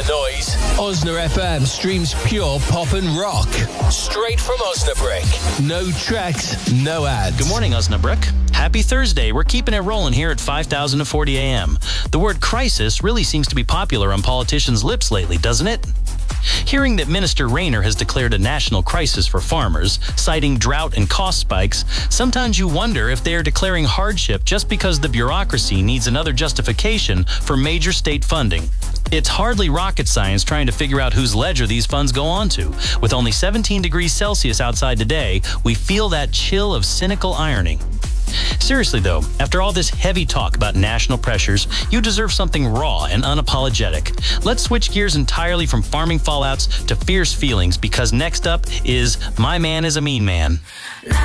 the noise. Osna FM streams pure pop and rock. Straight from Osnabrück. No tracks, no ads. Good morning, Osnabrück. Happy Thursday. We're keeping it rolling here at 5,040 AM. The word crisis really seems to be popular on politicians' lips lately, doesn't it? Hearing that Minister Rayner has declared a national crisis for farmers, citing drought and cost spikes, sometimes you wonder if they are declaring hardship just because the bureaucracy needs another justification for major state funding. It's hardly rocket science trying to figure out whose ledger these funds go on to. With only 17 degrees Celsius outside today, we feel that chill of cynical irony. Seriously though, after all this heavy talk about national pressures, you deserve something raw and unapologetic. Let's switch gears entirely from farming fallouts to fierce feelings, because next up is My Man is a Mean Man.